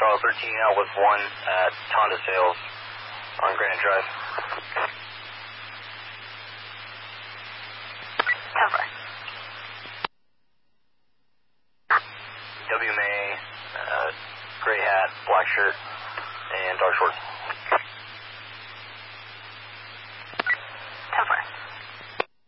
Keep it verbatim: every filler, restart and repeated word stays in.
Bravo thirteen out with one at Honda Sales on Granite Drive. Cover. W M A, uh, gray hat, black shirt, and dark shorts.